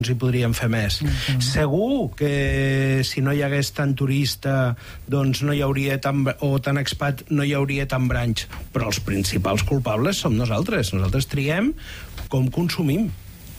hi podríem fer més. Segur que si no hi hagués tant turista, doncs no hi hauria tant expat, no hi hauria tant branch, però els principals culpables som nosaltres. Nosaltres triem com consumim.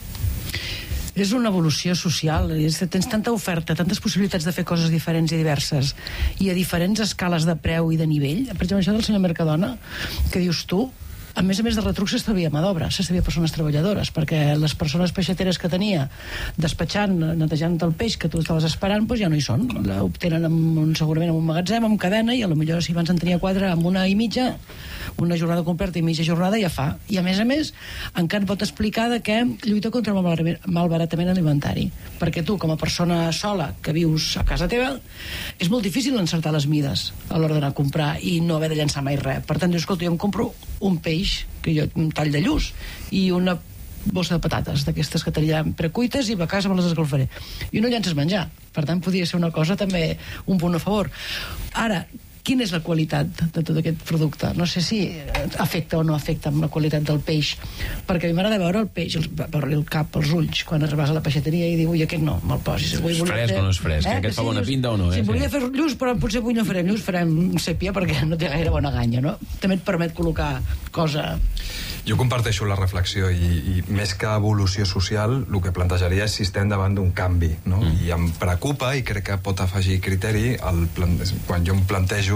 És una evolució social, tens tanta oferta, tantes possibilitats de fer coses diferents i diverses, i a diferents escales de preu i de nivell. Per exemple, això del senyor Mercadona, que dius tu, a més de retruc s'estalvia mà d'obra, s'estalvia persones treballadores, perquè les persones peixateres que tenia despatxant, netejant el peix que tu estaves esperant, doncs ja no hi són. L'obtenen segurament en un magatzem, amb cadena, i a lo millor si abans en tenia 4 amb 1 i mitja, una jornada completa i mitja jornada ja fa. I a més, encara pot explicar de què lluita contra el malbaratament alimentari. Perquè tu, com a persona sola que vius a casa teva, és molt difícil encertar les mides a l'hora d'anar a comprar i no haver de llançar mai res. Per tant, dius, escolta, jo em compro un peix, que jo un tall de lluç, i una bossa de patates, d'aquestes que tenien precuites, i a casa me les escalfaré. I no llences menjar. Per tant, podria ser una cosa també, un punt a favor. Ara, quina és la qualitat de tot aquest producte? No sé si afecta o no afecta amb la qualitat del peix, perquè a mi m'agrada veure el peix, veure-li el cap, els ulls, quan arribes a la peixateria i diu, ui, aquest no, me'l posis. És fresc o no és fresc? Aquest fa bona pinta o no? Si volia fer lluç, però potser avui no farem lluç, farem sèpia, perquè no té gaire bona ganya, no? També et permet col·locar cosa... Jo comparteixo la reflexió i més que evolució social, el que plantejaria és si estem davant d'un canvi, no? I em preocupa, i crec que pot afegir criteri, quan jo em plantejo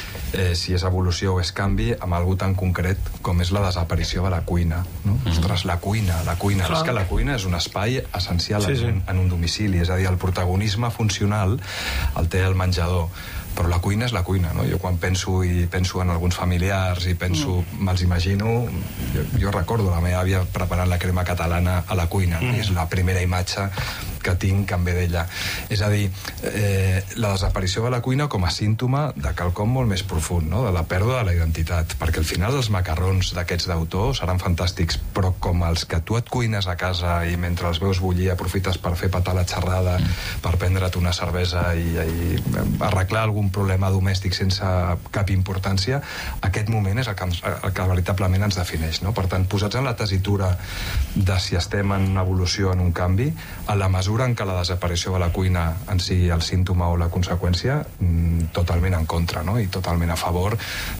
si és evolució o és canvi, amb algú tan concret com és la desaparició de la cuina, no? Ostres, la cuina. És que la cuina és un espai essencial en un domicili, és a dir, el protagonisme funcional el té el menjador, però la cuina és la cuina, no? Jo quan penso en alguns familiars i me'ls imagino, jo recordo la meva àvia preparant la crema catalana a la cuina, i és la primera imatge que tinc que em ve d'ella. És a dir, la desaparició de la cuina com a símptoma de quelcom molt més profund, no? De la pèrdua de la identitat, perquè al final els macarrons d'aquests d'autor seran fantàstics, però com els que tu et cuines a casa i mentre els veus bullir aprofites per fer petar la xerrada, per prendre't una cervesa i arreglar algun problema domèstic sense cap importància, aquest moment és el que veritablement ens defineix, no? Per tant, posats en la tessitura de si estem en una evolució, en un canvi, a la mesura en què la desaparició de la cuina en sigui el símptoma o la conseqüència, totalment en contra, no? I totalment a favor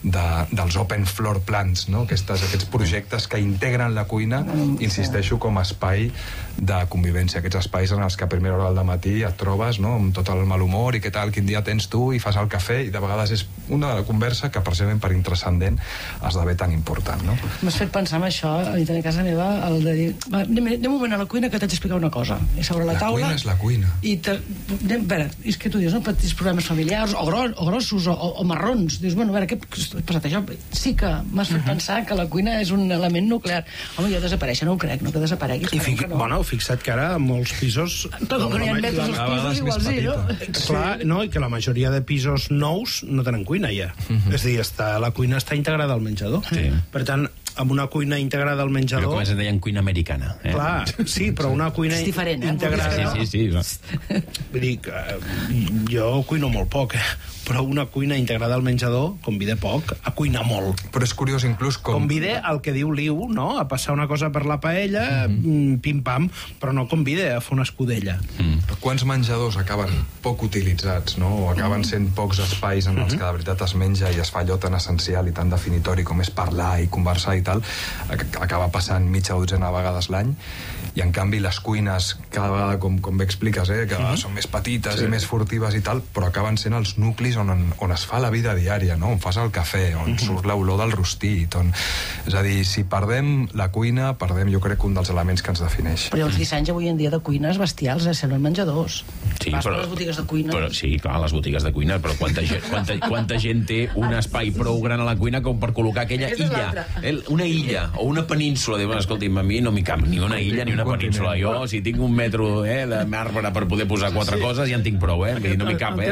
dels open floor plans, no? Aquests projectes que integren la cuina, insisteixo, com a espai de convivència, aquests espais en els que a primera hora del matí et trobes, no? Amb tot el mal humor i què tal, quin dia tens tu, i fas el cafè, i de vegades és una conversa que precisament per intrascendent esdevé tan important, no? M'has fet pensar en això, a mi també a casa meva, el de dir, anem un moment a la cuina que t'haig d'explicar una cosa, i sobre la taula... La cuina és la cuina. I a veure, és que tu dius, no, petits problemes familiars, o grossos, o marrons, dius, bueno, a veure, què ha passat això? Sí que m'has fet pensar que la cuina és un element nuclear. Home, jo desapareixer no ho crec, no que desaparegui. Bueno, fixa't que ara molts pisos... Però que no hi ha metres als pisos, igual sí, no? Clar, no, i que la majoria de pisos nous no tenen cuina ja. És a dir, la cuina està integrada al menjador. Per tant, amb una cuina integrada al menjador... Però com es deien cuina americana. Clar, sí, però una cuina integrada... Sí. Vull dir que jo cuino molt poc, però una cuina integrada al menjador convida poc a cuinar molt. Però és curiós inclús com... Convida al que diu Liu, no? A passar una cosa per la paella, pim-pam, però no convida a fer una escudella. Però quants menjadors acaben poc utilitzats, no? O acaben sent pocs espais en els que de veritat es menja i es fa allò tan essencial i tan definitori com és parlar i conversar i tal, acaba passant mitja dotzena de vegades l'any, i en canvi les cuines cada vegada, com bé expliques, que són més petites i més furtives i tal, però acaben sent els nuclis on es fa la vida diària, no? On fas el cafè, on surt l'olor del rostit, és a dir, si perdem la cuina, perdem, jo crec, un dels elements que ens defineix. Però hi ha uns dissenys avui en dia de cuines bestials, semblen menjadors. Sí, vas a les botigues de cuina. Però, sí, clar, les botigues de cuina, però quanta gent té un espai prou gran a la cuina com per col·locar aquella illa, una illa o una península. Diu, escolti'm, a mi no m'hi cap ni una illa ni una península. Jo, si tinc un metro de marbre per poder posar 4 coses, ja en tinc prou, no m'hi cap.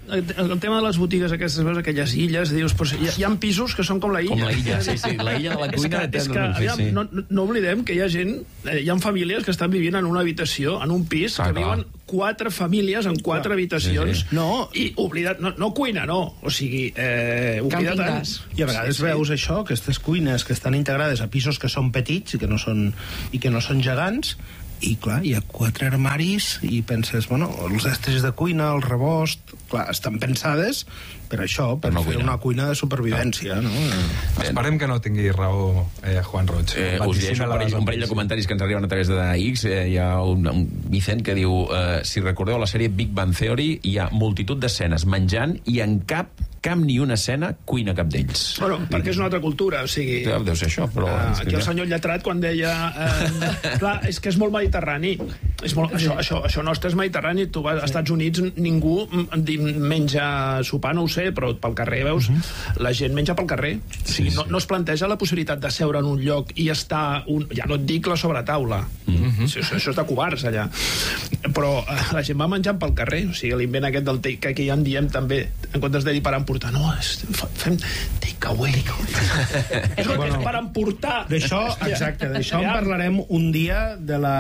El tema de les botigues aquestes, veus, aquelles illes, dius, però hi ha pisos que són com la illa. Com la illa, sí, la illa de la cuina. És que no oblidem que hi ha gent, hi ha famílies que estan vivint en una habitació, en un pis, que viuen 4 famílies en 4 habitacions. No, i oblida't, no cuina, no. O sigui, oblida't tant. I a vegades veus això, aquestes cuines que estan integrades a pisos que són petits i que no són gegants, i clar, hi ha 4 armaris i penses, bueno, els estris de cuina, el rebost, clar, estan pensades per això, per fer una cuina de supervivència, no? Esperem que no tingui raó Juan Roig. Us llegeixo un parell de comentaris que ens arriben a través de X. Hi ha un Vicent que diu si recordeu la sèrie Big Bang Theory, hi ha multitud d'escenes menjant i en cap ni una escena cuina cap d'ells. Bueno, perquè és una altra cultura, o sigui... Deu ser això, però... Aquí el senyor lletrat, quan deia... clar, és que és molt mediterrani. Això nostre és mediterrani. Tu vas als Estats Units, ningú menja sopar, no ho sé, però pel carrer, veus, la gent menja pel carrer. O sigui, no es planteja la possibilitat de seure en un lloc i estar... Ja no et dic la sobretaula. Això és de covards, allà. Però la gent va menjant pel carrer. O sigui, l'invent aquest del take, que ja en diem també, en comptes de dir per emportar, no, fem take away. És el que és per emportar. D'això, exacte, d'això en parlarem un dia de la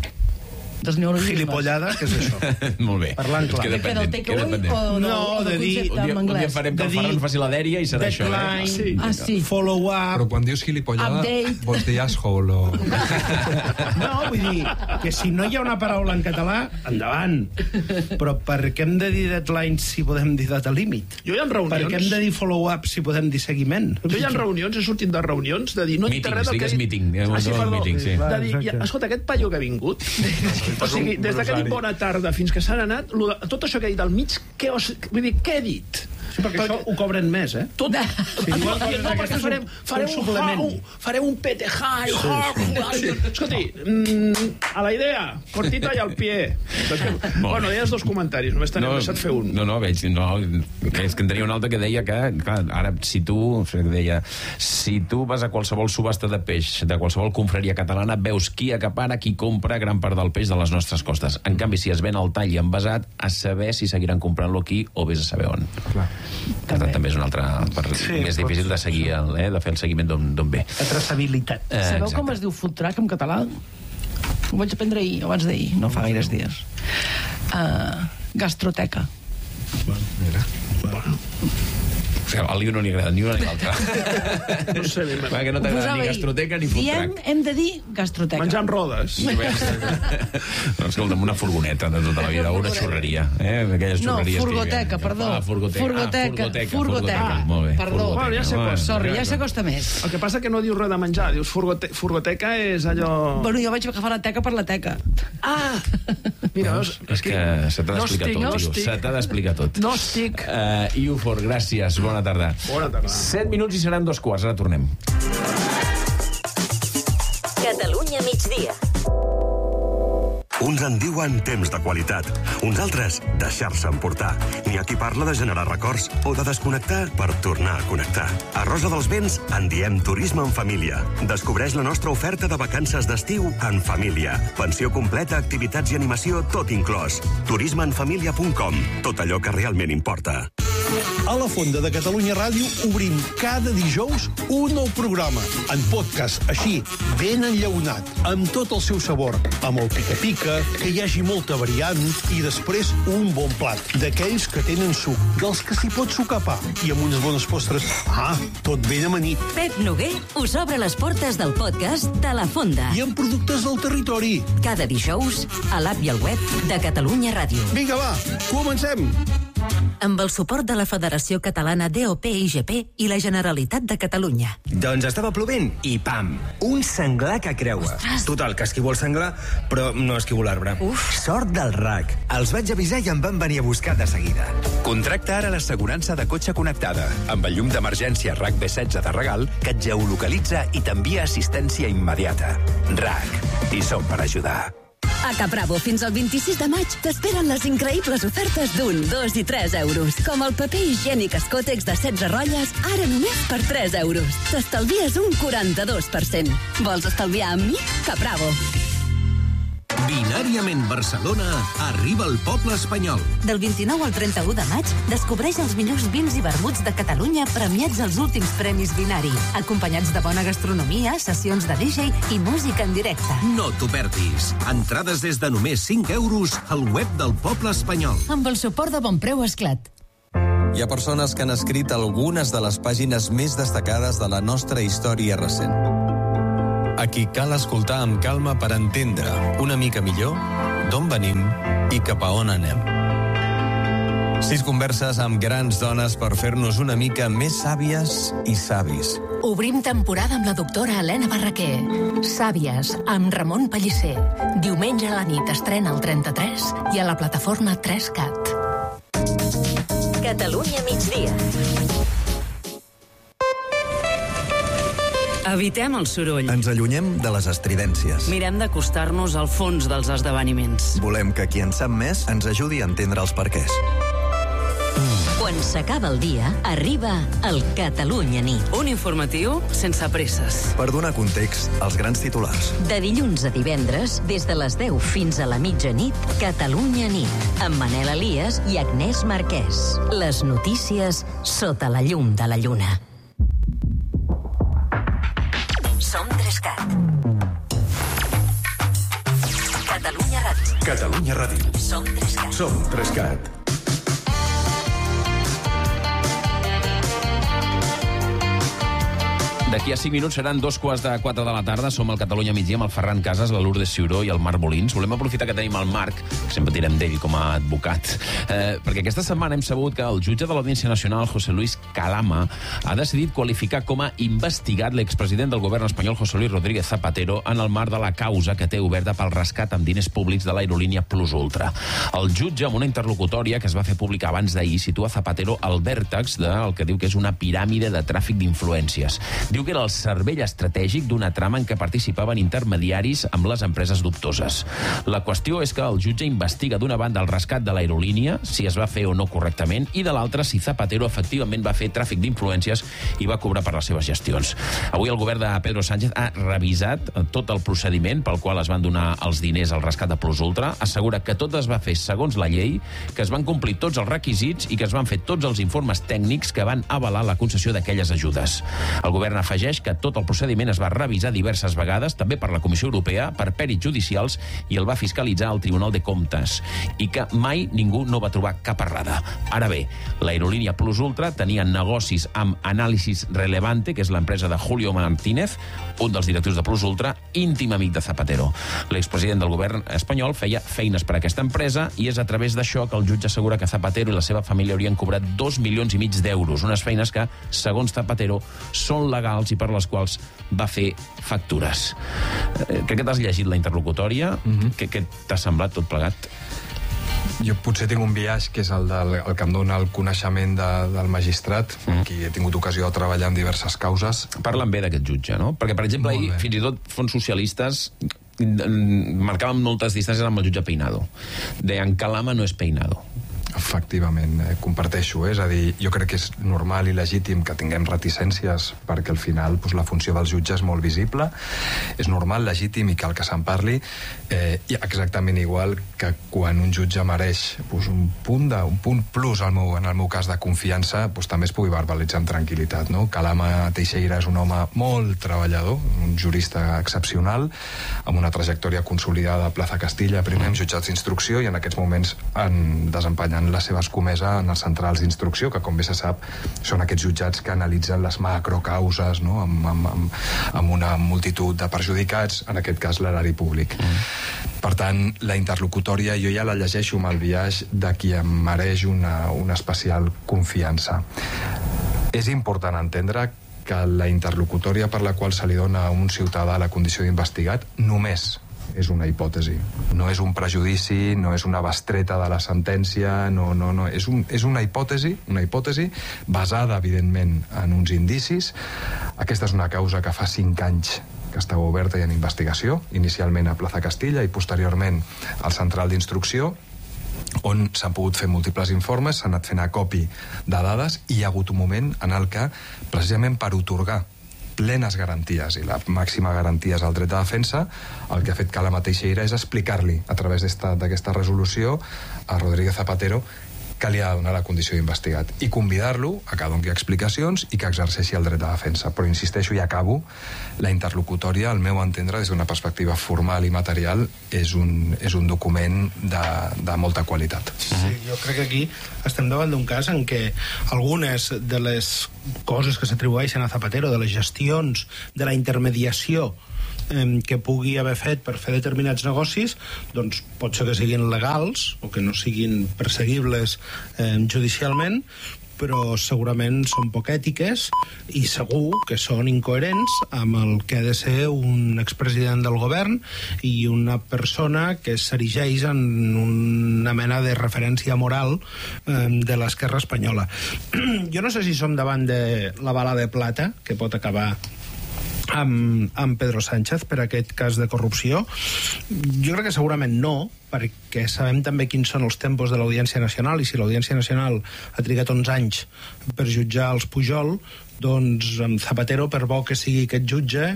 gilipollada, que és això. Molt bé. Parlant clar. Que del take-away o del concepte en anglès? Un dia farem que el Ferran faci la dèria i serà això. Sí. Follow-up. Però quan dius gilipollada, vols dir asshole o... No, vull dir que si no hi ha una paraula en català, endavant. Però per què hem de dir deadline si podem dir data límit? Jo hi ha reunions... Per què hem de dir follow-up si podem dir seguiment? Jo hi ha reunions, he sortit de reunions, de dir... Meetings, digues meeting. De dir, escolta, aquest paio que ha vingut... O sigui, des que ha dit bona tarda fins que s'han anat, tot això que ha dit al mig, què he dit? Sí, perquè això ho cobren més, eh? Tot. No, perquè farem un PTJ. Escolti, a la idea, cortita i al pie. Bueno, deies 2 comentaris, només t'hem deixat fer un. No, veig, és que en tenia un altre que deia que, clar, ara, si tu vas a qualsevol subhasta de peix, de qualsevol confraria catalana, veus qui acapara, qui compra gran part del peix de les nostres costes. En canvi, si es ven al tall i envasat, a saber si seguiran comprant-lo aquí o vés a saber on. Clar. Per tant, també és una altra més difícil de seguir, de fer el seguiment d'on ve. La traçabilitat. Sabeu com es diu food truck en català? Ho vaig aprendre ahir, abans d'ahir, no fa gaires dies. Gastroteca. Mira. Al Liu no li agrada ni una ni l'altra. No sé, que no t'agrada ni gastroteca ni food truck. Hem de dir gastroteca. Menjar amb rodes. No, escolta'm, una furgoneta de tota la vida, una xurreria. No, furgoteca, perdó. Furgoteca. Molt bé. Perdó. Sorry, ja s'acosta més. El que passa que no dius res de menjar, dius furgoteca és allò... Bueno, jo vaig agafar la teca per la teca. Ah! Mira, és que se t'ha d'explicar tot, tio. Se t'ha d'explicar tot. No estic. Iufor, gràcies. Bona tarda. Bona tarda. 7 minuts i seran 2:15. Ara tornem. Catalunya migdia. Uns en diuen temps de qualitat, uns altres deixar-se emportar. N'hi ha qui parla de generar records o de desconnectar per tornar a connectar. A Rosa dels Vents en diem turisme en família. Descobreix la nostra oferta de vacances d'estiu en família. Pensió completa, activitats i animació, tot inclòs. turismeenfamilia.com. Tot allò que realment importa. A la Fonda de Catalunya Ràdio obrim cada dijous un nou programa, en podcast, així, ben enllaunat, amb tot el seu sabor, amb el pica-pica, que hi hagi molta variant, i després un bon plat, d'aquells que tenen suc, dels que s'hi pot sucar pa, i amb unes bones postres. Tot ben amanit. Pep Noguer us obre les portes del podcast de la Fonda. I amb productes del territori. Cada dijous, a l'app i al web de Catalunya Ràdio. Vinga, va, comencem! Amb el suport de la Federació Catalana DOP-IGP i la Generalitat de Catalunya. Doncs estava plovent i pam! Un senglar que creua. Total, que esquivo el senglar, però no esquivo l'arbre. Sort del RAC. Els vaig avisar i em van venir a buscar de seguida. Contracta ara l'assegurança de cotxe connectada, amb el llum d'emergència RAC B16 de regal, que et geolocalitza i t'envia assistència immediata. RAC. I som per ajudar. A Capravo, fins al 26 de maig, t'esperen les increïbles ofertes d'1, 2 i 3 euros. Com el paper higiènic Escotex de 16 rotlles, ara només per 3 euros. T'estalvies un 42%. Vols estalviar amb mi? Capravo. Binàriament Barcelona arriba al poble espanyol. Del 29 al 31 de maig, descobreix els millors vins i vermuts de Catalunya premiats als últims Premis Binari, acompanyats de bona gastronomia, sessions de DJ i música en directe. No t'ho perdis. Entrades des de només 5 euros al web del poble espanyol. Amb el suport de Bonpreu Esclat. Hi ha persones que han escrit algunes de les pàgines més destacades de la nostra història recent. a qui cal escoltar amb calma per entendre una mica millor d'on venim i cap a on anem. 6 converses amb grans dones per fer-nos una mica més sàvies i savis. Obrim temporada amb la doctora Helena Barraquer. Sàvies, amb Ramon Pellicer. Diumenge a la nit estrena al 33 i a la plataforma 3CAT. Catalunya migdia. Evitem el soroll. Ens allunyem de les estridències. Mirem d'acostar-nos al fons dels esdeveniments. Volem que qui en sap més ens ajudi a entendre els perquès. Quan s'acaba el dia, arriba el Catalunya Nit. Un informatiu sense presses. Per donar context als grans titulars. De dilluns a divendres, des de les 10 fins a la mitjanit, Catalunya Nit, amb Manel Elias i Agnès Marquès. Les notícies sota la llum de la lluna. Som 3CAT. Catalunya Ràdio. Catalunya Ràdio. Som 3CAT. Som 3CAT. D'aquí a 5 minuts seran 3:45 de la tarda. Som al Catalunya migdia amb el Ferran Casas, la Lourdes Ciuró i el Marc Molins. Volem aprofitar que tenim el Marc, que sempre tirem d'ell com a advocat, perquè aquesta setmana hem sabut que el jutge de l'Audiència Nacional, José Luis Calama, ha decidit qualificar com a investigat l'expresident del govern espanyol, José Luis Rodríguez Zapatero, en el marc de la causa que té oberta pel rescat amb diners públics de l'aerolínia Plus Ultra. El jutge, amb una interlocutòria que es va fer pública abans d'ahir, situa Zapatero al vèrtex del que diu que és una piràmide de tràfic d'influències. Diu que era el cervell estratègic d'una trama en què participaven intermediaris amb les empreses dubtoses. La qüestió és que el jutge investiga d'una banda el rescat de l'aerolínia, si es va fer o no correctament, i de l'altra si Zapatero efectivament va fer tràfic d'influències i va cobrar per les seves gestions. Avui el govern de Pedro Sánchez ha revisat tot el procediment pel qual es van donar els diners al rescat de Plus Ultra, assegura que tot es va fer segons la llei, que es van complir tots els requisits i que es van fer tots els informes tècnics que van avalar la concessió d'aquelles ajudes. El govern afegeix que tot el procediment es va revisar diverses vegades, també per la Comissió Europea, per pèrits judicials, i el va fiscalitzar el Tribunal de Comptes, i que mai ningú no va trobar cap errada. Ara bé, l'aerolínia Plus Ultra tenia negocis amb Análisis Relevante, que és l'empresa de Julio Martínez, un dels directius de Plus Ultra, íntim amic de Zapatero. L'expresident del govern espanyol feia feines per a aquesta empresa i és a través d'això que el jutge assegura que Zapatero i la seva família haurien cobrat 2,5 milions d'euros, unes feines que, segons Zapatero, són legals i per les quals va fer factures. Crec que t'has llegit la interlocutòria. Què t'ha semblat tot plegat? Jo potser tinc un biaix, que és el que em dona el coneixement del magistrat, qui he tingut ocasió de treballar en diverses causes. Parlen bé d'aquest jutge, no? Perquè, per exemple, ahir, fins i tot fons socialistes marcaven moltes distàncies amb el jutge Peinado. Deien, Calama no és Peinado. Efectivament, comparteixo, és a dir, jo crec que és normal i legítim que tinguem reticències perquè al final la funció dels jutges és molt visible, és normal, legítim i cal que se'n parli, i exactament igual que quan un jutge mereix un punt plus en el meu cas de confiança, també es pugui verbalitzar amb tranquil·litat, no? Calama Teixeira és un home molt treballador, un jurista excepcional, amb una trajectòria consolidada a Plaza Castilla, primer amb jutjats d'instrucció i en aquests moments desempenyant la seva escomesa en els centrals d'instrucció, que com bé se sap són aquests jutjats que analitzen les macrocauses, no? amb una multitud de perjudicats, en aquest cas l'erari públic. Per tant, la interlocutòria jo ja la llegeixo amb el biaix de qui em mereix una especial confiança. És important entendre que la interlocutòria per la qual se li dona a un ciutadà la condició d'investigat només és una hipòtesi, no és un prejudici, no és una bestreta de la sentència, no, és una hipòtesi basada, evidentment, en uns indicis. Aquesta és una causa que fa 5 anys que estava oberta i en investigació, inicialment a Plaza Castilla i posteriorment al Central d'Instrucció, on s'han pogut fer múltiples informes, s'han anat fent acopi de dades i hi ha hagut un moment en el que, precisament per otorgar plenes garanties, i la màxima garantia és el dret de defensa, el que ha fet Calama Teixeira és explicar-li, a través d'aquesta resolució, a Rodríguez Zapatero, que li ha de donar la condició d'investigat i convidar-lo a que doni explicacions i que exerceixi el dret de defensa. Però insisteixo i acabo, la interlocutòria, al meu entendre, des d'una perspectiva formal i material, és un document de molta qualitat. Sí, jo crec que aquí estem davant d'un cas en què algunes de les coses que s'atribueixen a Zapatero, de les gestions, de la intermediació que pugui haver fet per fer determinats negocis, doncs pot ser que siguin legals o que no siguin perseguibles judicialment, però segurament són poc ètiques i segur que són incoherents amb el que ha de ser un expresident del govern i una persona que s'erigeix en una mena de referència moral de l'esquerra espanyola. Jo no sé si som davant de la bala de plata que pot acabar amb Pedro Sánchez per aquest cas de corrupció. Jo crec que segurament no, perquè sabem també quins són els tempos de l'Audiència Nacional, i si l'Audiència Nacional ha trigat 11 anys per jutjar els Pujol, doncs amb Zapatero, per bo que sigui aquest jutge,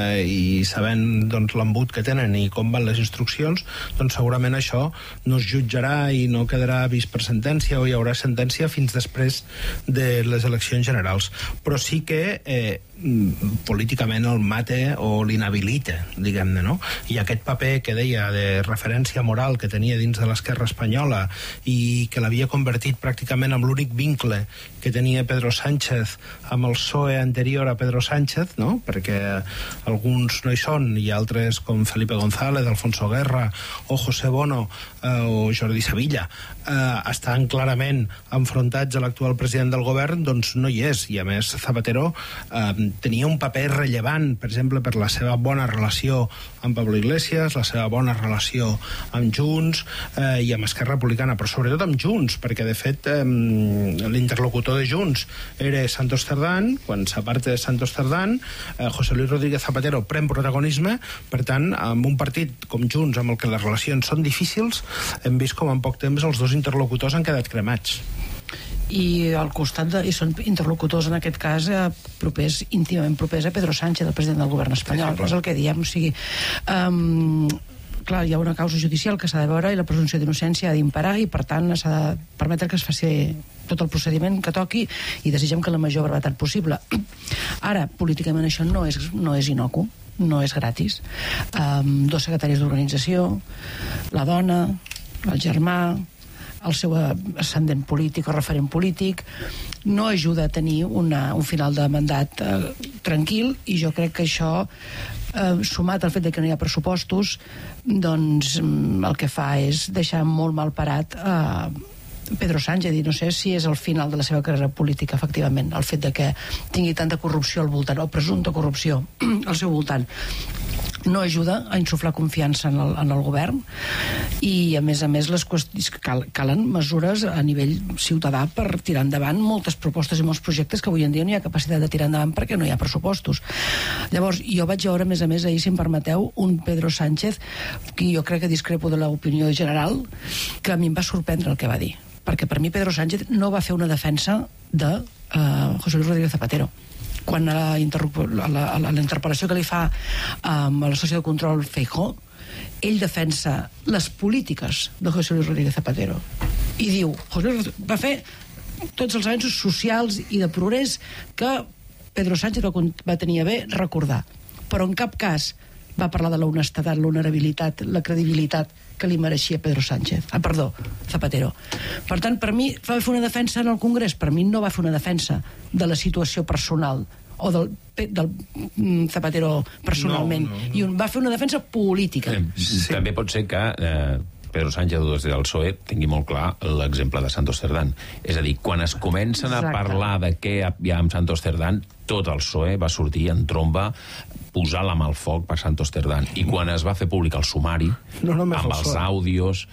i sabent doncs, l'embut que tenen i com van les instruccions, doncs segurament això no es jutjarà i no quedarà vist per sentència, o hi haurà sentència fins després de les eleccions generals. Però sí que políticament el mate o l'inhabilita, diguem-ne, no? I aquest paper que deia de referència moral que tenia dins de l'esquerra espanyola i que l'havia convertit pràcticament en l'únic vincle que tenia Pedro Sánchez amb el PSOE anterior a Pedro Sánchez, no? Perquè alguns no hi són i altres com Felipe González, Alfonso Guerra o José Bono o Jordi Sevilla estan clarament enfrontats a l'actual president del govern, doncs no hi és. I a més Zapatero tenia un paper rellevant, per exemple, per la seva bona relació amb Pablo Iglesias, la seva bona relació amb Junts i amb Esquerra Republicana, però sobretot amb Junts, perquè de fet l'interlocutor de Junts era Santos Cerdán. Quan s'aparta de Santos Cerdán, José Luis Rodríguez Zapatero pren protagonisme. Per tant, amb un partit com Junts, amb el que les relacions són difícils, hem vist com en poc temps els dos interlocutors han quedat cremats. I al costat i són interlocutors en aquest cas propers, íntimament propers a Pedro Sánchez, el president del govern espanyol. És el que diem, o sigui clar, hi ha una causa judicial que s'ha de veure i la presumpció d'innocència ha d'imperar i per tant s'ha de permetre que es faci tot el procediment que toqui i desitgem que la major brevetat possible. Ara, políticament això no és inocu, no és gratis. Dos secretaris d'organització, la dona, el germà, el seu ascendent polític o referent polític, no ajuda a tenir un final de mandat tranquil, i jo crec que això, sumat al fet que no hi ha pressupostos, doncs el que fa és deixar molt mal parat Pedro Sánchez, i no sé si és el final de la seva carrera política, efectivament, el fet de que tingui tanta corrupció al voltant, o presumpta corrupció al seu voltant, no ajuda a insuflar confiança en el govern. I a més les qüestions, calen mesures a nivell ciutadà per tirar endavant moltes propostes i molts projectes que avui en dia no hi ha capacitat de tirar endavant perquè no hi ha pressupostos. Llavors jo vaig veure, a més ahir, si em permeteu, un Pedro Sánchez que jo crec que discrepo de l'opinió general, que a mi em va sorprendre el que va dir, perquè per mi Pedro Sánchez no va fer una defensa de José Luis Rodríguez Zapatero. Quan a la interpel·lació que li fa a la sessió de control Feijóo, ell defensa les polítiques de José Luis Rodríguez Zapatero i diu, José Luis va fer tots els avenços socials i de progrés que Pedro Sánchez va tenir a bé recordar, però en cap cas va parlar de l'honestedat, l'honorabilitat, la credibilitat que li mereixia Zapatero. Per tant, per mi va fer una defensa en el Congrés, per mi no va fer una defensa de la situació personal o del Zapatero personalment, i va fer una defensa política. També pot ser que Pedro Sánchez des del PSOE tingui molt clar l'exemple de Santos Cerdán. És a dir, quan es comencen a parlar de què hi ha amb Santos Cerdán, tot el PSOE va sortir en tromba, posar la mà al foc per Santos Cerdán. I quan es va fer públic el sumari, amb els àudios,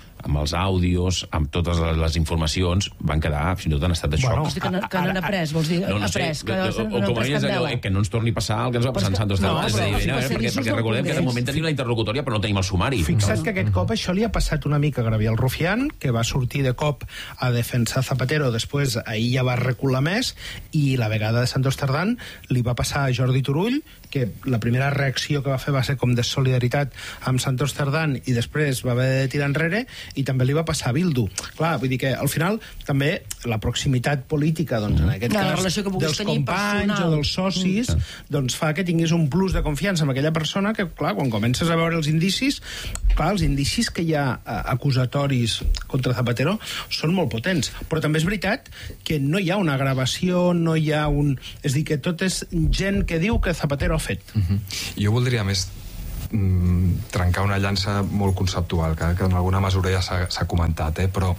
amb totes les informacions, van quedar fins i tot en estat de xoc. Vols dir que n'han après, vols dir après, o com a mínim és allò, que no ens torni a passar el que ens va passar en Santos Cerdán. Perquè recordem que de moment tenim la interlocutòria però no tenim el sumari. Fixa't que aquest cop això li ha passat una mica a Gabriel Rufián, que va sortir de cop a defensar Zapatero, després ahir ja va recular més, i la vegada de Santos Cerdán li va passar a Jordi Turull, que la primera reacció que va fer va ser com de solidaritat amb Santos Cerdán i després va haver de tirar enrere, i també li va passar a Bildu. Clar, vull dir que al final també la proximitat política, doncs en aquest cas dels companys o dels socis, doncs fa que tinguis un plus de confiança amb aquella persona que, clar, quan comences a veure els indicis, clar, els indicis que hi ha acusatoris contra Zapatero són molt potents, però també és veritat que no hi ha una gravació, no hi ha un... És a dir, que tot és gent que diu que Zapatero ha fet. Jo voldria més trencar una llança molt conceptual, que en alguna mesura ja s'ha comentat, però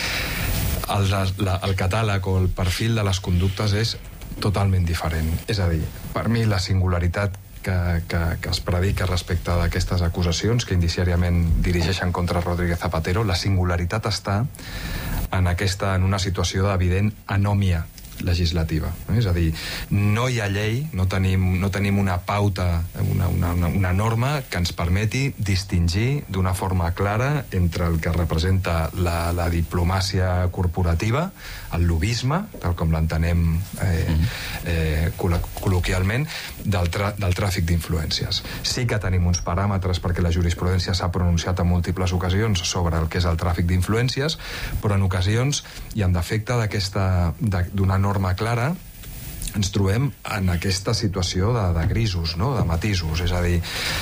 el catàleg o el perfil de les conductes és totalment diferent. És a dir, per mi la singularitat que es predica respecte d'aquestes acusacions que indiciàriament dirigeixen contra Rodríguez Zapatero, la singularitat està en una situació d'evident anòmia legislativa. És a dir, no hi ha llei, no tenim una pauta, una norma que ens permeti distingir d'una forma clara entre el que representa la diplomàcia corporativa, el lobbisme, tal com l'entenem col·loquialment, del tràfic d'influències. Sí que tenim uns paràmetres perquè la jurisprudència s'ha pronunciat en múltiples ocasions sobre el que és el tràfic d'influències, però en ocasions i en defecte d'una norma clara ens trobem en aquesta situació de grisos, no? De matisos, és a dir...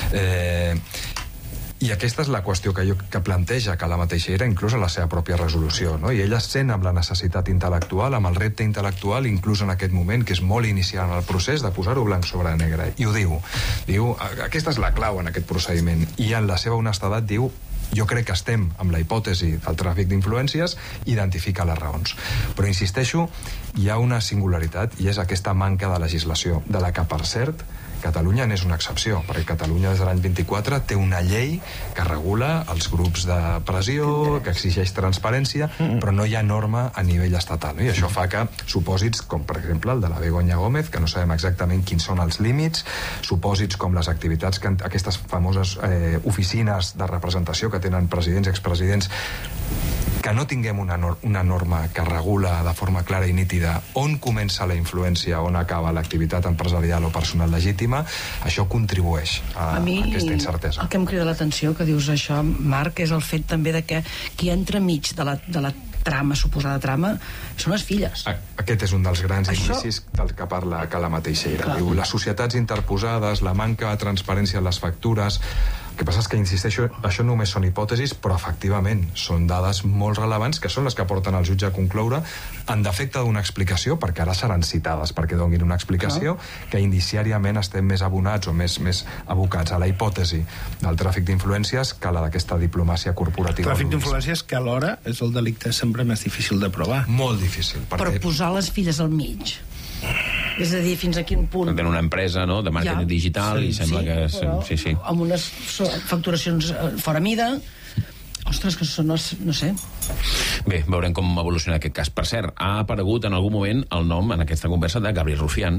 I aquesta és la qüestió que planteja Calama Teixeira inclús a la seva pròpia resolució, no? I ella sent amb la necessitat intel·lectual, amb el repte intel·lectual, inclús en aquest moment, que és molt inicial en el procés, de posar-ho blanc sobre negre. I ho diu, aquesta és la clau en aquest procediment. I en la seva honestedat diu, jo crec que estem amb la hipòtesi del tràfic d'influències, identifica les raons. Però insisteixo, hi ha una singularitat i és aquesta manca de legislació, de la que, per cert, Catalunya n'és una excepció, perquè Catalunya des de l'any 24 té una llei que regula els grups de pressió, que exigeix transparència, però no hi ha norma a nivell estatal. I això fa que supòsits com, per exemple, el de la Begoña Gómez, que no sabem exactament quins són els límits, supòsits com les activitats que aquestes famoses oficines de representació que tenen presidents i expresidents, que no tinguem una norma que regula de forma clara i nítida on comença la influència, on acaba l'activitat empresarial o personal legítima, això contribueix a aquesta incertesa. El que em crida l'atenció, que dius això, Marc, és el fet també de que qui entra mig de la trama, suposada trama, són les filles. Aquest és un dels grans indicis del que parla Calama Teixeira. Diu, les societats interposades, la manca de transparència en les factures. El que passa és que, insisteixo, això només són hipòtesis, però efectivament són dades molt relevants que són les que porten el jutge a concloure en defecte d'una explicació, perquè ara seran citades perquè donin una explicació, que indiciàriament estem més abonats o més abocats a la hipòtesi del tràfic d'influències que a la d'aquesta diplomàcia corporativa. Tràfic d'influències que alhora és el delicte sempre més difícil de provar. Molt difícil. Però posar les filles al mig... És a dir, fins a quin punt... Tenen una empresa, no?, de màrqueting digital i sembla que... Sí. Amb unes facturacions fora mida... Ostres, que no sé... Bé, veurem com evoluciona aquest cas. Per cert, ha aparegut en algun moment el nom, en aquesta conversa, de Gabriel Rufián.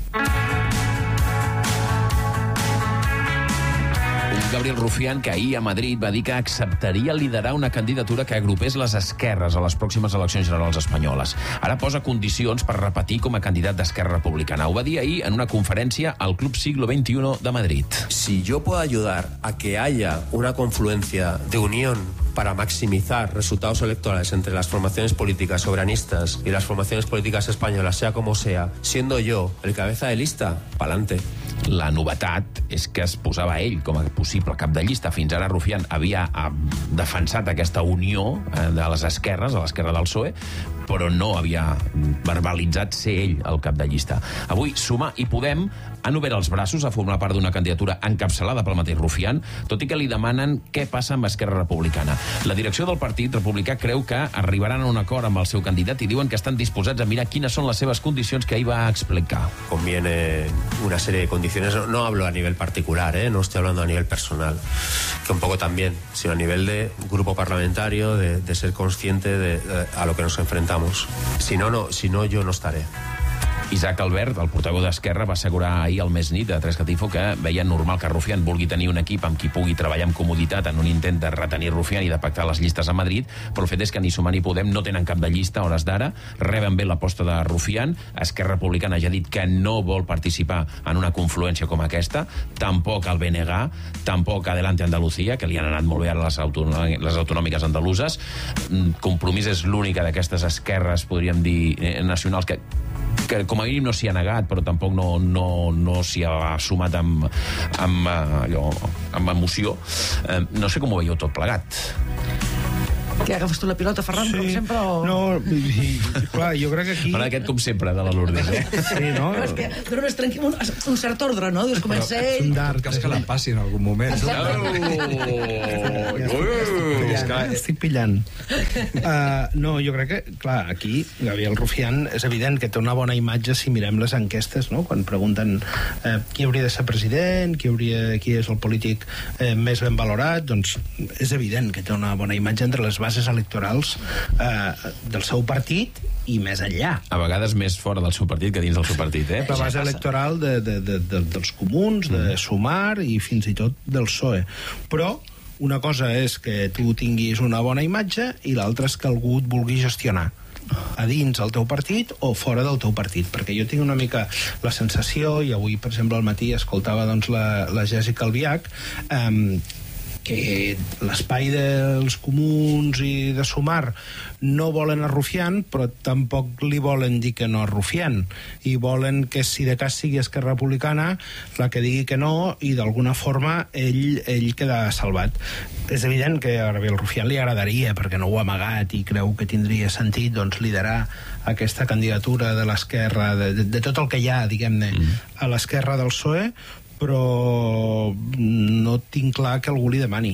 Gabriel Rufián, que ahir a Madrid va dir que acceptaria liderar una candidatura que agrupés les esquerres a les pròximes eleccions generals espanyoles. Ara posa condicions per repetir com a candidat d'Esquerra Republicana. Ho va dir ahir en una conferència al Club Siglo XXI de Madrid. Si yo puedo ayudar a que haya una confluencia de unión para maximizar resultados electorales entre las formaciones políticas soberanistas y las formaciones políticas españolas, sea como sea, siendo yo el cabeza de lista, pa'lante. La novetat és que es posava ell com a possible cap de llista. Fins ara Rufián havia defensat aquesta unió de les esquerres, a l'esquerra del PSOE, però no havia verbalitzat ser ell el cap de llista. Avui Sumar i Podem han obert els braços a formar part d'una candidatura encapçalada pel mateix Rufián, tot i que li demanen què passa amb Esquerra Republicana. La direcció del Partit Republicà creu que arribaran a un acord amb el seu candidat i diuen que estan disposats a mirar quines són les seves condicions que ahir va explicar. Conviene una serie de condiciones, no hablo a nivel particular, no estoy hablando a nivel personal, que un poco también, sino a nivel de grupo parlamentario, de ser consciente a lo que nos enfrentamos. Si no, yo no estaré. Isaac Albert, el portaveu d'Esquerra, va assegurar ahir al Més Nit de Tres Catifo que veia normal que Rufián vulgui tenir un equip amb qui pugui treballar amb comoditat en un intent de retenir Rufián i de pactar les llistes a Madrid, però el fet és que ni Sumar ni Podem no tenen cap de llista a hores d'ara, reben bé l'aposta de Rufián. Esquerra Republicana ja ha dit que no vol participar en una confluència com aquesta, tampoc el BNG, tampoc Adelante Andalucía, que li han anat molt bé ara les autonòmiques andaluses. Compromís és l'única d'aquestes esquerres, podríem dir, nacionals, que com a mínim no s'hi ha negat, però tampoc no s'hi ha sumat amb emoció. No sé com ho veieu tot plegat. Que agafes tu la pilota, Ferran, com sempre, o... No, clar, jo crec que aquí... Farà aquest com sempre, de la Lourdes, Sí, no? És que dona més tranquil, un cert ordre, no? Dius, comença ell... Un d'art, que la passi en algun moment. Estic pillant. No, jo crec que, clar, aquí Gabriel Rufián és evident que té una bona imatge si mirem les enquestes, no? Quan pregunten qui hauria de ser president, qui és el polític més ben valorat, doncs és evident que té una bona imatge entre les bases electorals del seu partit i més enllà. A vegades més fora del seu partit que dins del seu partit, La base electoral dels comuns, de Sumar i fins i tot del PSOE. Però una cosa és que tu tinguis una bona imatge i l'altra és que algú et vulgui gestionar a dins el teu partit o fora del teu partit, perquè jo tinc una mica la sensació, i avui per exemple al matí escoltava doncs, la Jèssica Albiach, que l'espai dels comuns i de Sumar no volen a Rufián, però tampoc li volen dir que no a Rufián, i volen que si de cas sigui Esquerra Republicana la que digui que no, i d'alguna forma ell queda salvat. És evident que a Gabriel Rufián li agradaria, perquè no ho ha amagat i creu que tindria sentit, doncs, liderar aquesta candidatura de l'esquerra, de tot el que hi ha, diguem-ne, a l'esquerra del PSOE, però no tinc clar que algú li demani.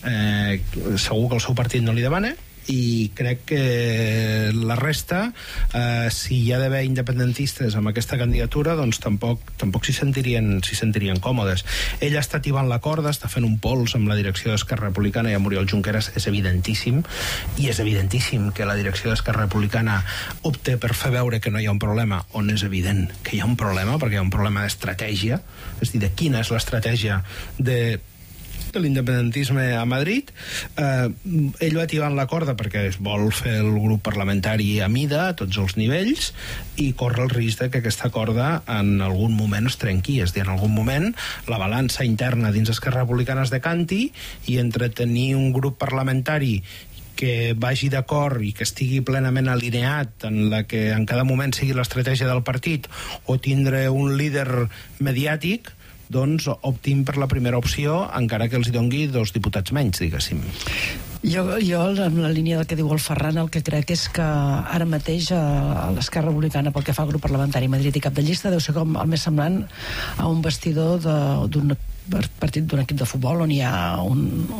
Segur que el seu partit no li demana, i crec que la resta, si hi ha d'haver independentistes amb aquesta candidatura, doncs tampoc s'hi sentirien còmodes. Ell està tibant la corda, està fent un pols amb la direcció d'Esquerra Republicana i amb Oriol Junqueras, és evidentíssim, i és evidentíssim que la direcció d'Esquerra Republicana opta per fer veure que no hi ha un problema, on és evident que hi ha un problema, perquè hi ha un problema d'estratègia, és a dir, de quina és l'estratègia de l'independentisme a Madrid. Ell va tibant la corda perquè es vol fer el grup parlamentari a mida, a tots els nivells, i corre el risc de que aquesta corda en algun moment es trenqui, és a dir, en algun moment la balança interna dins Esquerra Republicana es decanti, i entre tenir un grup parlamentari que vagi d'acord i que estigui plenament alineat en la que en cada moment sigui l'estratègia del partit, o tindre un líder mediàtic, doncs optin per la primera opció, encara que els hi dongui 2 diputats menys, diguéssim. Jo, en la línia del que diu el Ferran, el que crec és que ara mateix a l'Esquerra Republicana, pel que fa al grup parlamentari a Madrid i cap de llista, deu ser com el més semblant a un vestidor d'un partit d'un equip de futbol on hi ha un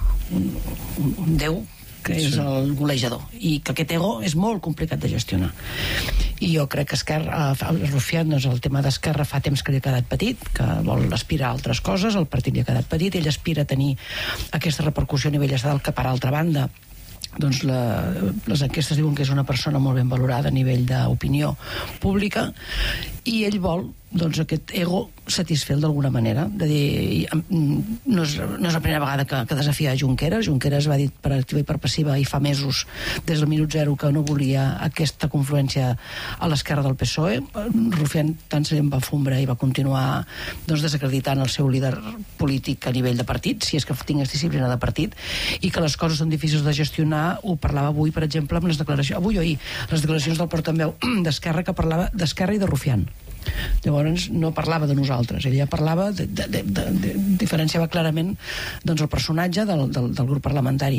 déu que és el golejador, i que aquest ego és molt complicat de gestionar. I jo crec que Rufián, doncs, el tema d'Esquerra fa temps que li ha quedat petit, que vol aspirar a altres coses, el partit li ha quedat petit, ell aspira a tenir aquesta repercussió a nivell estatal, que per altra banda doncs les enquestes diuen que és una persona molt ben valorada a nivell d'opinió pública, i ell vol doncs aquest ego satisfer d'alguna manera, de dir, no és la primera vegada que desafia Junqueras. Junqueras va dir per activa i per passiva, i fa mesos, des del minut zero, que no volia aquesta confluència a l'esquerra del PSOE. Rufián tant se li va fumbre i va continuar doncs desacreditant el seu líder polític a nivell de partit, si és que tingués disciplina de partit, i que les coses són difícils de gestionar. Ho parlava avui, per exemple, amb les declaracions, avui o ahir, les declaracions del portaveu d'Esquerra, que parlava d'Esquerra i de Rufián. Llavors no parlava de nosaltres, ella parlava diferenciava clarament doncs el personatge del grup parlamentari.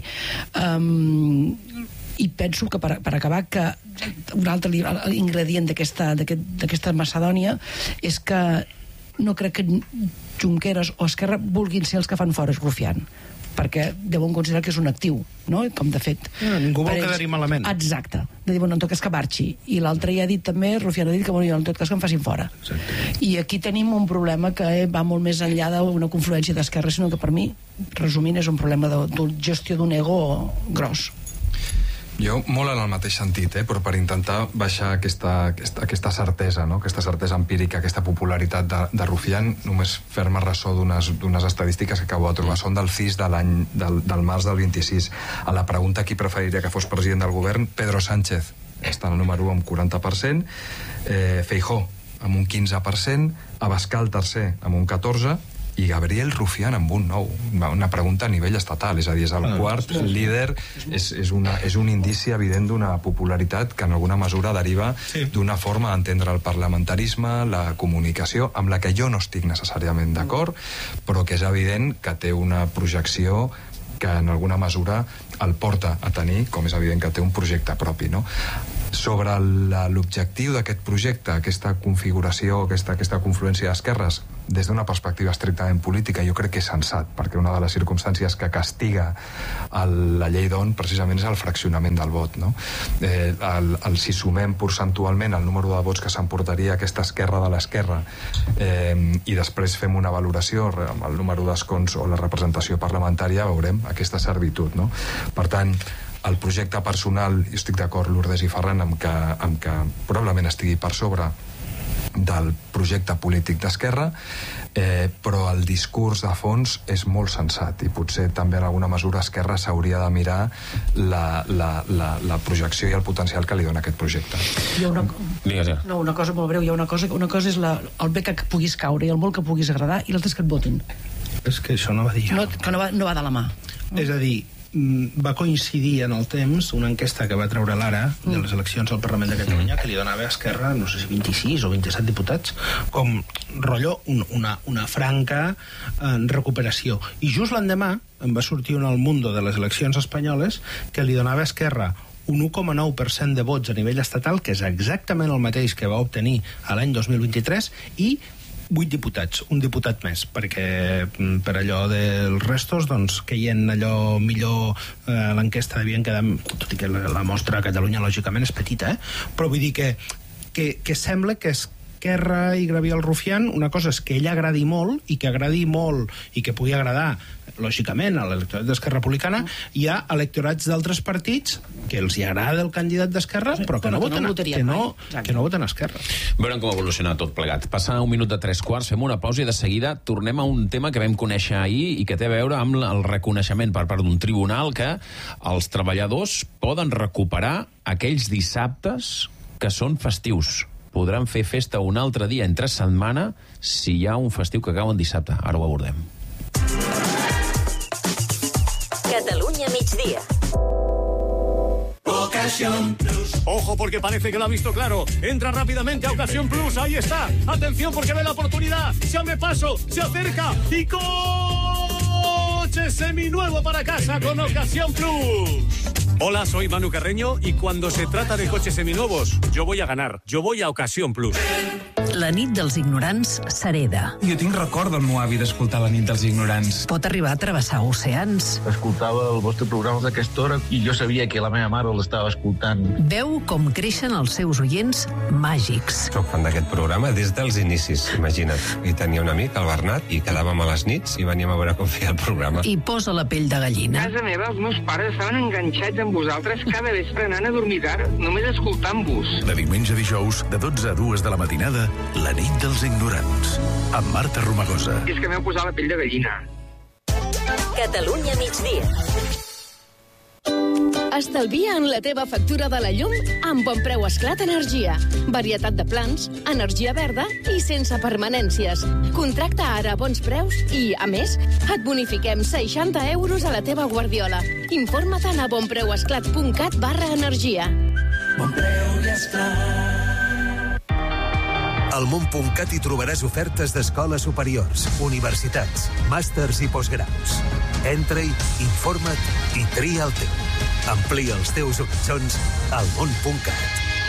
I penso que per acabar, que un altre ingredient d'aquesta macedònia és que no crec que Junqueras o Esquerra vulguin ser els que fan fora Rufián, perquè deuen considerar que és un actiu, no? Com de fet ningú vol quedar-hi malament. Exacte, de dir, bueno, en tot cas que marxi. I l'altre ja ha dit també, Rufián ha dit que bueno, en tot cas que em facin fora. Exacte. I aquí tenim un problema que va molt més enllà d'una confluència d'esquerra, sinó que per mi, resumint, és un problema de gestió d'un ego gros. Jo, molt en el mateix sentit, però per intentar baixar aquesta certesa, no? Aquesta certesa empírica, aquesta popularitat de Rufián, només fer-me ressò d'unes estadístiques que acabo de trobar. Són del CIS del març del 26. A la pregunta qui preferiria que fos president del govern, Pedro Sánchez està en el número 1 amb 40%, Feijóo amb un 15%, Abascal tercer amb un 14%, i Gabriel Rufián amb un 9. Una pregunta a nivell estatal, és a dir, és el quart líder, és un indici evident d'una popularitat que en alguna mesura deriva d'una forma d'entendre el parlamentarisme, la comunicació, amb la que jo no estic necessàriament d'acord, però que és evident que té una projecció que en alguna mesura el porta a tenir, com és evident que té un projecte propi, no? Sobre l'objectiu d'aquest projecte, aquesta configuració, aquesta confluència d'esquerres, des d'una perspectiva estrictament política, jo crec que és sensat, perquè una de les circumstàncies que castiga la llei d'ON precisament és el fraccionament del vot, no? Si sumem percentualment el número de vots que s'emportaria aquesta esquerra de l'esquerra i després fem una valoració amb el número d'escons o la representació parlamentària, veurem aquesta servitud, no? Per tant, el projecte personal, jo estic d'acord, Lourdes i Ferran, amb que probablement estigui per sobre del projecte polític d'Esquerra, però el discurs de fons és molt sensat i potser també en alguna mesura Esquerra s'hauria de mirar la projecció i el potencial que li dona aquest projecte. Una cosa molt breu, hi ha una cosa és el bé que puguis caure i el molt que puguis agradar i l'altre és que et votin. És que això no va dir jo. Que no va de la mà. És a dir, va coincidir en el temps una enquesta que va treure l'Ara de les eleccions al Parlament de Catalunya que li donava a Esquerra, no sé si 26 o 27 diputats, com rotllo una franca recuperació. I just l'endemà em va sortir un El Mundo de les eleccions espanyoles que li donava a Esquerra un 1,9% de vots a nivell estatal, que és exactament el mateix que va obtenir a l'any 2023, i 8 diputats, un diputat més, perquè per allò dels restos, doncs, caient allò millor l'enquesta devien quedar, tot i que la mostra a Catalunya lògicament és petita, però vull dir que sembla que Esquerra i Gabriel Rufián, una cosa és que ell agradi molt i que pugui agradar lògicament a l'electorat d'Esquerra Republicana. Hi ha electorats d'altres partits que els hi agrada el candidat d'Esquerra, però que no voten Esquerra. Veurem com evoluciona tot plegat. Passa un minut de 3/4, fem una pausa i de seguida tornem a un tema que vam conèixer ahir i que té a veure amb el reconeixement per part d'un tribunal que els treballadors poden recuperar aquells dissabtes que són festius. Podran fer festa un altre dia entre setmana si hi ha un festiu que cau en dissabte. Ara ho abordem. Catalunya migdia. Ocasión Plus. Ojo, porque parece que lo ha visto claro. Entra rápidamente a Ocasión Plus. Ahí está. Atención, porque ve la oportunidad. Se abre paso, se acerca y coche seminuevo para casa con Ocasión Plus. Hola, soy Manu Carreño y cuando se trata de coches seminuevos, yo voy a ganar. Yo voy a Ocasión Plus. La nit dels ignorants s'hereda. Jo tinc record del meu avi d'escoltar La nit dels ignorants. Pot arribar a travessar oceans. Escoltava el vostre programa d'aquesta hora i jo sabia que la meva mare l'estava escoltant. Veu com creixen els seus oients màgics. Soc fan d'aquest programa des dels inicis, imagina't. I tenia un amic, el Bernat, i quedàvem a les nits i veníem a veure com feia el programa. I posa la pell de gallina. A casa meva els meus pares estaven enganxats amb vosaltres cada vespre anant a dormir tard, només escoltant-vos. De diumenge a dijous, de 12 a 2 de la matinada, La nit dels ignorants, amb Marta Romagosa. És que m'heu posat la pell de gallina. Catalunya migdia. Estalvia en la teva factura de la llum amb Bon Preu Esclat Energia. Varietat de plans, energia verda i sense permanències. Contracta ara a bons preus i, a més, et bonifiquem 60 euros a la teva guardiola. Informa't a bonpreuesclat.cat/energia. Bon Preu i Esclat. Al món.cat hi trobaràs ofertes d'escoles superiors, universitats, màsters i postgraus. Entra-hi, informa't i tria el teu. Amplia els teus horitzons al món.cat.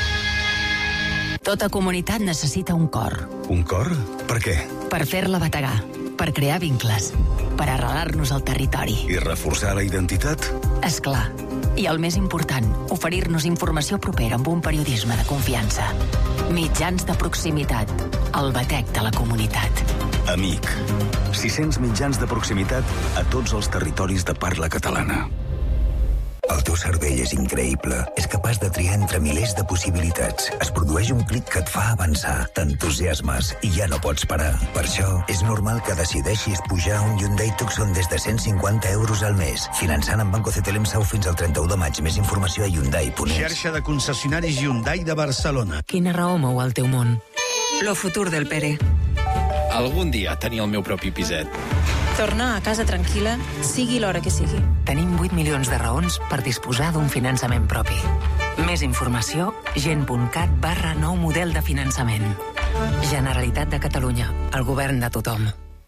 Tota comunitat necessita un cor. Un cor? Per què? Per fer-la bategar, per crear vincles, per arrelar-nos al territori. I reforçar la identitat? És clar. I el més important, oferir-nos informació propera amb un periodisme de confiança. Mitjans de proximitat. El batec de la comunitat. Amic. 600 mitjans de proximitat a tots els territoris de parla catalana. El teu cervell és increïble. És capaç de triar entre milers de possibilitats. Es produeix un clic que et fa avançar. T'entusiasmes i ja no pots parar. Per això, és normal que decideixis pujar un Hyundai Tucson des de 150 euros al mes. Finançant amb Banco CTLM Sau fins al 31 de maig. Més informació a Hyundai.es. Xarxa de concessionaris Hyundai de Barcelona. Quina raó mou el teu món? Lo futur del Pere. Algun dia tenir el meu propi piset. Tornar a casa tranquil·la, sigui l'hora que sigui. Tenim 8 milions de raons per disposar d'un finançament propi. Més informació, gent.cat/nou model de finançament. Generalitat de Catalunya, el govern de tothom.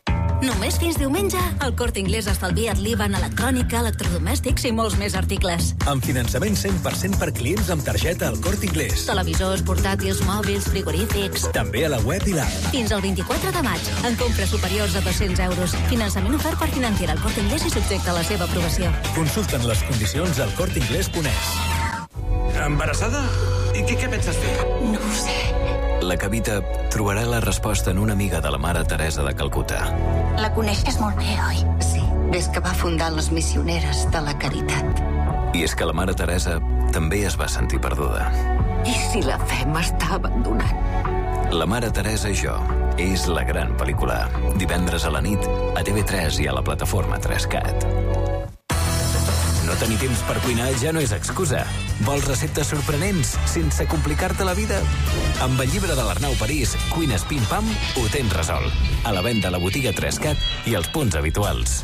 Només fins diumenge, el Corte Inglés estalvia't l'IVA en electrònica, electrodomèstics i molts més articles. Amb finançament 100% per clients amb targeta al Corte Inglés. Televisors, portàtils, mòbils, frigorífics... També a la web i l'app. Fins al 24 de maig, en compres superiors a 200 euros. Finançament ofert per Financiera al Corte Inglés i subjecte a la seva aprovació. Consulten les condicions al corteinglés.es. Embarassada? I què penses fer? No ho sé. La Cavita trobarà la resposta en una amiga de la Mare Teresa de Calcuta. La coneixes molt bé, oi? Sí, des que va fundar les Missioneres de la Caritat. I és que la Mare Teresa també es va sentir perduda. I si la fe m'està abandonant? La Mare Teresa i jo és la gran pel·lícula. Divendres a la nit, a TV3 i a la plataforma 3CAT. No tenir temps per cuinar ja no és excusa. Vols receptes sorprenents sense complicar-te la vida? Amb el llibre de l'Arnau París, Cuines Pim Pam, ho tens resolt. A la venda a la botiga 3CAT i als punts habituals.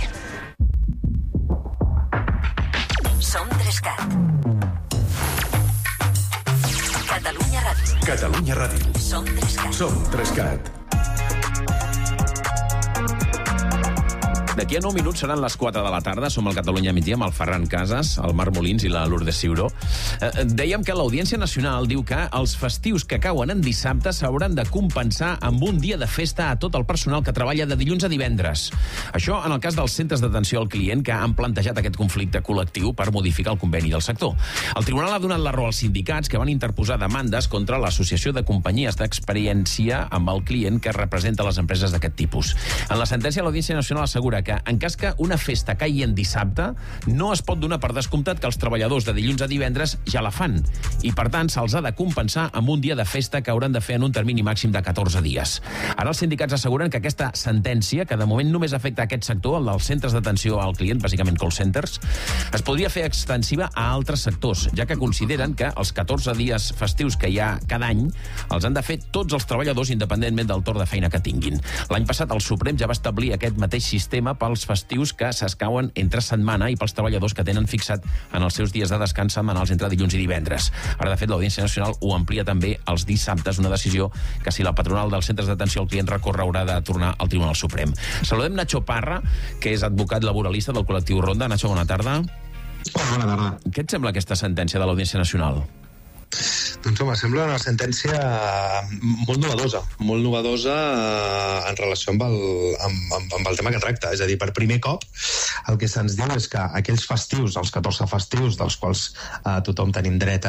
Som 3CAT. Catalunya Ràdio. Catalunya Ràdio. Som 3CAT. Som 3CAT. D'aquí a 9 minuts seran les 4 de la tarda. Som al Catalunya Migdia amb el Ferran Casas, el Marc Molins i la Lourdes Ciuró. Dèiem que l'Audiència Nacional diu que els festius que cauen en dissabte s'hauran de compensar amb un dia de festa a tot el personal que treballa de dilluns a divendres. Això en el cas dels centres d'atenció al client que han plantejat aquest conflicte col·lectiu per modificar el conveni del sector. El tribunal ha donat la raó als sindicats que van interposar demandes contra l'Associació de Companyies d'Experiència amb el client que representa les empreses d'aquest tipus. En la sentència, l'Audiència Nacional assegura que en cas que una festa caigui en dissabte, no es pot donar per descomptat que els treballadors de dilluns a divendres ja la fan, i per tant se'ls ha de compensar amb un dia de festa que hauran de fer en un termini màxim de 14 dies. Ara els sindicats asseguren que aquesta sentència, que de moment només afecta aquest sector, el dels centres d'atenció al client, bàsicament call centers, es podria fer extensiva a altres sectors, ja que consideren que els 14 dies festius que hi ha cada any els han de fer tots els treballadors independentment del torn de feina que tinguin. L'any passat el Suprem ja va establir aquest mateix sistema pels festius que s'escauen entre setmana i pels treballadors que tenen fixat en els seus dies de descans setmanals entre dilluns i divendres. Ara, de fet, l'Audiència Nacional ho amplia també als dissabtes, una decisió que si la patronal dels centres d'atenció al client recorre haurà de tornar al Tribunal Suprem. Saludem Nacho Parra, que és advocat laboralista del col·lectiu Ronda. Nacho, bona tarda. Bona tarda. Què et sembla aquesta sentència de l'Audiència Nacional? Doncs home, sembla una sentència molt novedosa en relació amb el tema que tracta. És a dir, per primer cop el que se'ns diu és que aquells festius, els 14 festius dels quals tothom tenim dret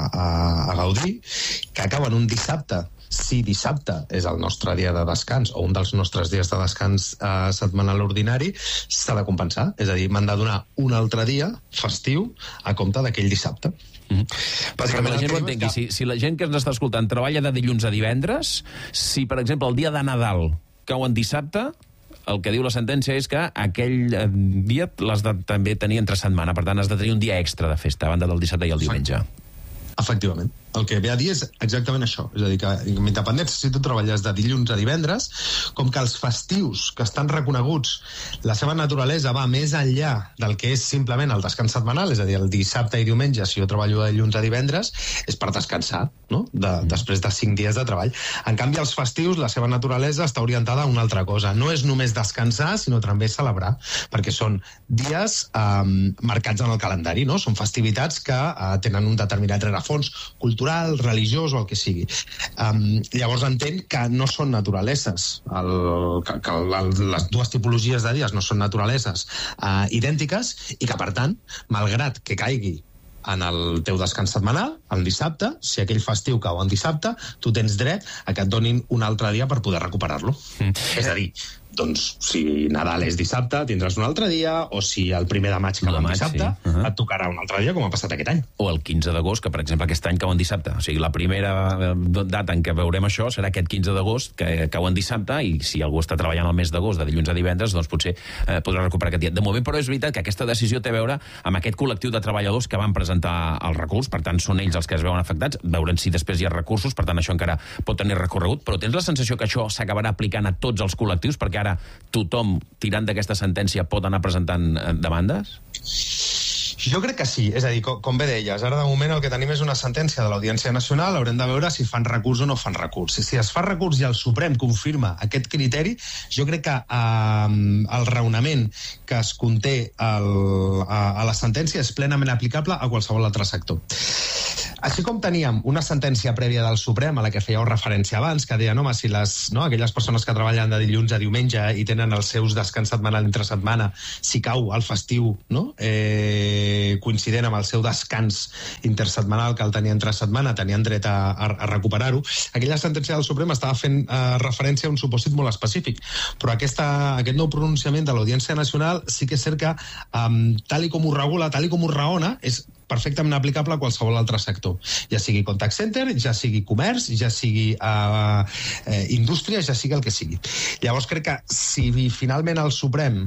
a gaudir, que acaben un dissabte, si dissabte és el nostre dia de descans o un dels nostres dies de descans setmanal ordinari, s'ha de compensar. És a dir, m'han de donar un altre dia festiu a compte d'aquell dissabte. Perquè la gent ho entengui, si la gent que ens està escoltant treballa de dilluns a divendres, si per exemple el dia de Nadal cau en dissabte, el que diu la sentència és que aquell dia l'has de també tenir entre setmana, per tant has de tenir un dia extra de festa a banda del dissabte i el diumenge. Efectivament. El que ve a dir és exactament això. És a dir, que amb independència, si tu treballes de dilluns a divendres, com que els festius que estan reconeguts, la seva naturalesa va més enllà del que és simplement el descans setmanal, és a dir, el dissabte i diumenge, si jo treballo de dilluns a divendres, és per descansar, no? Després de 5 dies de treball. En canvi, els festius, la seva naturalesa està orientada a una altra cosa. No és només descansar, sinó també celebrar, perquè són dies marcats en el calendari, no? Són festivitats que tenen un determinat rerefons cultural, religiós o el que sigui. Llavors entenc que no són naturaleses, que les dues tipologies de dies no són naturaleses idèntiques i que, per tant, malgrat que caigui en el teu descans setmanal, el dissabte, si aquell festiu cau en dissabte, tu tens dret a que et donin un altre dia per poder recuperar-lo. És a dir, doncs, si Nadal és dissabte, tindràs un altre dia, o si el 1 de maig cau en dissabte, et tocarà un altre dia, com ha passat aquest any. O el 15 d'agost, que per exemple aquest any cau en dissabte. O sigui, la primera data en què veurem això serà aquest 15 d'agost, que cau en dissabte, i si algú està treballant el mes d'agost, de dilluns a divendres, doncs potser podrà recuperar aquest dia. De moment, però, és veritat que aquesta decisió té a veure amb aquest col·lectiu de treballadors que van presentar el recurs, per tant, són ells els que es veuen afectats, veurem si després hi ha recursos, per tant, això encara pot tenir recorregut, però tens la sensació que això s'acabarà aplicant a tots els col·lectius, perquè ara tothom, tirant d'aquesta sentència, pot anar presentant demandes? Jo crec que sí, és a dir, com bé deies, ara de moment el que tenim és una sentència de l'Audiència Nacional, haurem de veure si fan recurs o no fan recurs. Si es fa recurs i el Suprem confirma aquest criteri, jo crec que el raonament que es conté a la sentència és plenament aplicable a qualsevol altre sector. Així com teníem una sentència prèvia del Suprem a la que fèieu referència abans, que deia, home, si aquelles persones que treballen de dilluns a diumenge i tenen els seus descans setmanal entre setmana, si cau el festiu, no?, coincident amb el seu descans intersetmanal que el tenia entre setmana, tenien dret a recuperar-ho. Aquella sentència del Suprem estava fent referència a un supòsit molt específic, però aquest nou pronunciament de l'Audiència Nacional sí que és cert que, tal i com ho regula, tal i com ho raona, és perfectament aplicable a qualsevol altre sector. Ja sigui contact center, ja sigui comerç, ja sigui indústria, ja sigui el que sigui. Llavors crec que si finalment el Suprem,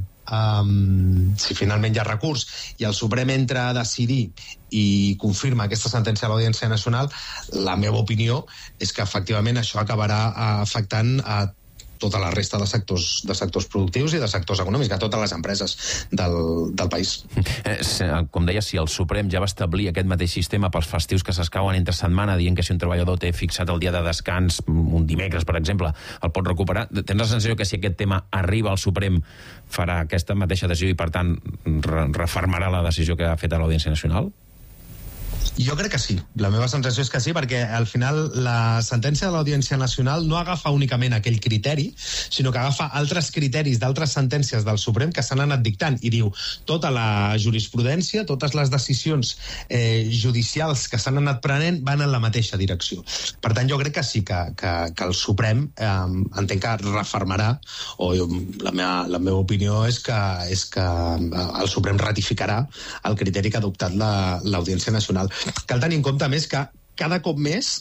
si finalment hi ha recurs i el Suprem entra a decidir i confirma aquesta sentència a l'Audiència Nacional, la meva opinió és que efectivament això acabarà afectant a tota la resta de sectors productius i de sectors econòmics, a totes les empreses del país. Com deia, si el Suprem ja va establir aquest mateix sistema pels festius que s'escauen entre setmana, dient que si un treballador té fixat el dia de descans, un dimecres, per exemple, el pot recuperar, tens la sensació que si aquest tema arriba al Suprem farà aquesta mateixa decisió i, per tant, refermarà la decisió que ha fet a l'Audiència Nacional? Jo crec que sí. La meva sensació és que sí, perquè al final la sentència de l'Audiència Nacional no agafa únicament aquell criteri, sinó que agafa altres criteris d'altres sentències del Suprem que s'han anat dictant i diu tota la jurisprudència, totes les decisions judicials que s'han anat prenent van en la mateixa direcció. Per tant, jo crec que sí, que el Suprem entenc que refermarà, o la meva opinió és que el Suprem ratificarà el criteri que ha adoptat l'Audiència Nacional. Cal tenir en compte més que cada cop més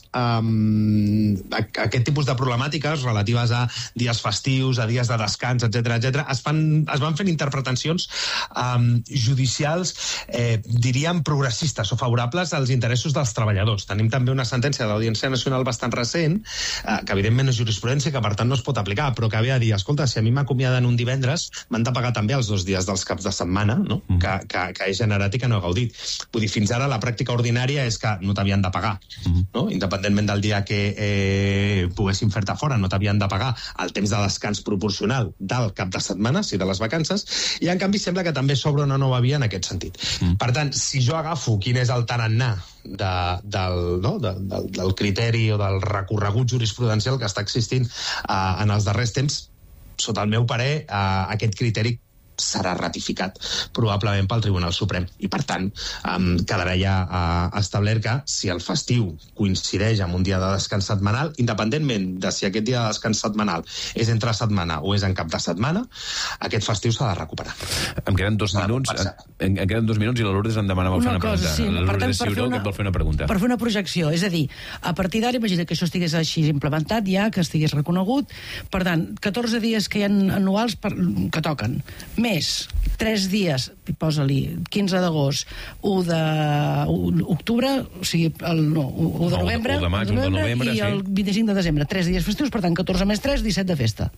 aquest tipus de problemàtiques relatives a dies festius, a dies de descans, etc., es van fent interpretacions judicials, diríem, progressistes o favorables als interessos dels treballadors. Tenim també una sentència de l'Audiència Nacional bastant recent, que evidentment és jurisprudència, que per tant no es pot aplicar, però que ve a dir, escolta, si a mi m'acomiaden un divendres, m'han de pagar també els 2 dies dels caps de setmana, no? que he generat i que no he gaudit. Vull dir, fins ara la pràctica ordinària és que no t'havien de pagar. No? Independentment del dia que poguessin fer-te fora, no t'havien de pagar el temps de descans proporcional del cap de setmana, si de les vacances, i en canvi sembla que també s'obre una nova via en aquest sentit. Per tant, si jo agafo quin és el tarannà del criteri o del recorregut jurisprudencial que està existint en els darrers temps, sota el meu parer, aquest criteri serà ratificat probablement pel Tribunal Suprem i, per tant, quedarà ja establert que si el festiu coincideix amb un dia de descans setmanal, independentment de si aquest dia de descans setmanal és entre setmana o és en cap de setmana, aquest festiu s'ha de recuperar. Em queden 2 minuts i la Lourdes em demanava fer una pregunta. La Lourdes Ciuró que et vol fer una pregunta. Per fer una projecció, és a dir, a partir d'ara, imagina que això estigués així implementat ja, que estigués reconegut, per tant, 14 dies que hi ha anuals que toquen, més 3 dies, posa-li 15 d'agost, 1 d'octubre, o sigui, 1 de novembre, i el 25 de desembre, 3 dies festius, per tant, 14 més 3, 17 de festa.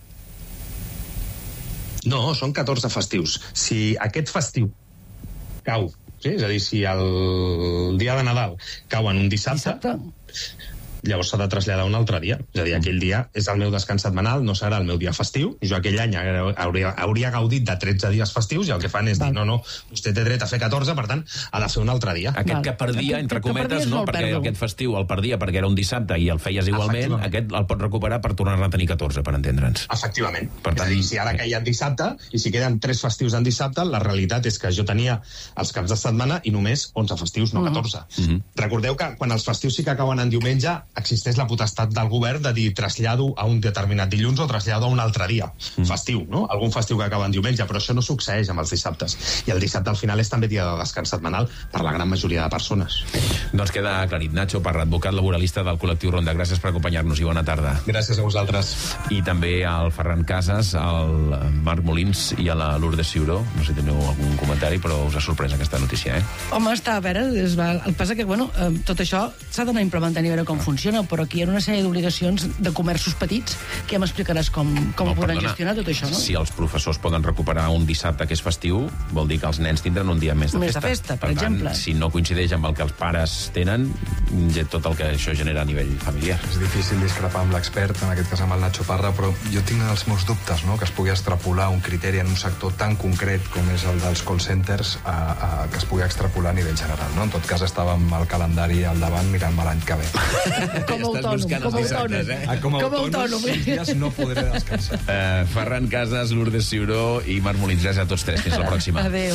No, són 14 festius. Si aquest festiu cau, sí? És a dir, si el dia de Nadal cau en un dissabte, llavors s'ha de traslladar un altre dia. És a dir, aquell dia és el meu descans setmanal, no serà el meu dia festiu. Jo aquell any hauria gaudit de 13 dies festius i el que fan és dir, no, vostè té dret a fer 14, per tant, ha de fer un altre dia. Aquest que perdia, entre cometes, no, perquè aquest festiu el perdia perquè era un dissabte i el feies igualment, aquest el pot recuperar per tornar-ne a tenir 14, per entendre'ns. Efectivament. És a dir, si ara caia en dissabte i si queden 3 festius en dissabte, la realitat és que jo tenia els caps de setmana i només 11 festius, no 14. Recordeu que quan els festius sí que acaben en diumenge, existeix la potestat del govern de dir trasllado a un determinat dilluns o trasllado a un altre dia festiu, no? Algun festiu que acaba en diumenge, però això no succeeix amb els dissabtes. I el dissabte al final és també dia de descans setmanal per la gran majoria de persones. Doncs queda aclarit. Nacho Parra, advocat laboralista del col·lectiu Ronda. Gràcies per acompanyar-nos i bona tarda. Gràcies a vosaltres. I també al Ferran Casas, al Marc Molins i a la Lourdes Ciuró. No sé si teniu algun comentari, però us ha sorprès aquesta notícia, Home, està a veure, el que passa que, tot això s'ha d'anar implementant i veure com funciona. funciona, però aquí hi ha una sèrie d'obligacions de comerços petits que ja m'explicaràs com ho podran gestionar tot això, no? Si els professors poden recuperar un dissabte que és festiu, vol dir que els nens tindran un dia més de festa. Per exemple. Si no coincideix amb el que els pares tenen, tot el que això genera a nivell familiar. És difícil discrepar amb l'expert, en aquest cas amb el Nacho Parra, però jo tinc els meus dubtes, no?, que es pugui extrapolar un criteri en un sector tan concret com és el dels call centers que es pugui extrapolar a nivell general, no? En tot cas, estàvem al calendari al davant mirant-me l'any que ve. Com a autònom. 6 dies no podré descansar. Ferran Casas, Lourdes Ciuró i Marc Molins, a tots tres. Fins la pròxima. Adéu.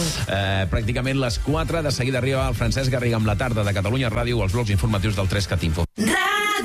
Pràcticament les 4, de seguida arriba el Francesc Garriga amb la tarda de Catalunya Ràdio, els blocs informatius del 3CAT Info.